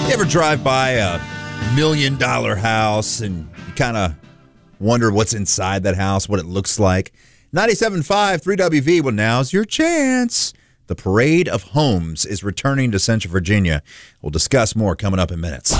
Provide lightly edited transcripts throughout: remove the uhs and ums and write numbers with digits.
You ever drive by a $1 million house and you kind of wonder what's inside that house, what it looks like? 97.5 3WV. Well, now's your chance. The Parade of Homes is returning to Central Virginia. We'll discuss more coming up in minutes.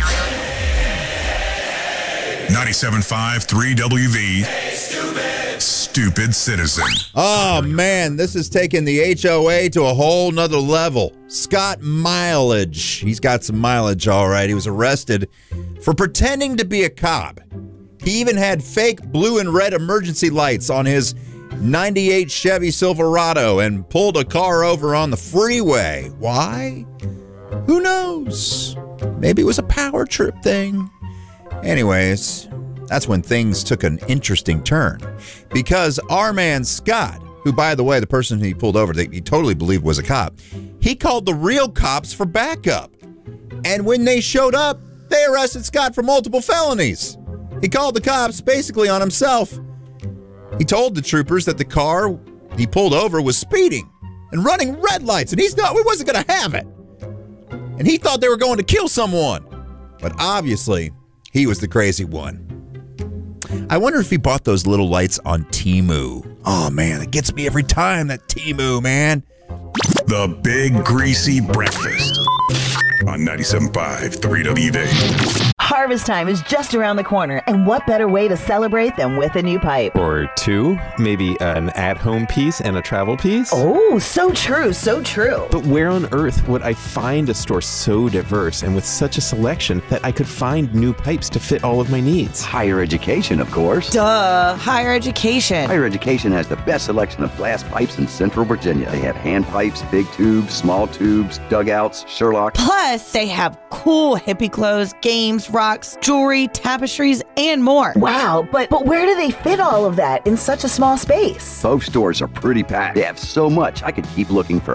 97.5 3WV. Hey, Stupid Citizen. Oh, man, this is taking the HOA to a whole nother level. Scott Mileage. He's got some mileage, all right. He was arrested for pretending to be a cop. He even had fake blue and red emergency lights on his 98 Chevy Silverado and pulled a car over on the freeway. Why? Who knows? Maybe it was a power trip thing. Anyways, that's when things took an interesting turn. Because our man Scott, who, by the way, the person he pulled over, he totally believed was a cop, he called the real cops for backup. And when they showed up, they arrested Scott for multiple felonies. He called the cops basically on himself. He told the troopers that the car he pulled over was speeding and running red lights, and he wasn't going to have it. And he thought they were going to kill someone. But obviously, he was the crazy one. I wonder if he bought those little lights on Temu. Oh, man, it gets me every time, that Temu, man. The Big Greasy Breakfast on 97.5 3WV. Harvest time is just around the corner, and what better way to celebrate than with a new pipe? Or two, maybe an at-home piece and a travel piece. Oh, so true, so true. But where on earth would I find a store so diverse and with such a selection that I could find new pipes to fit all of my needs? Higher education, of course. Duh, higher education. Higher education has the best selection of glass pipes in Central Virginia. They have hand pipes, big tubes, small tubes, dugouts, Sherlock. Plus, they have cool hippie clothes, games, rocks, jewelry, tapestries, and more. Wow, but where do they fit all of that in such a small space? Both stores are pretty packed. They have so much, I could keep looking for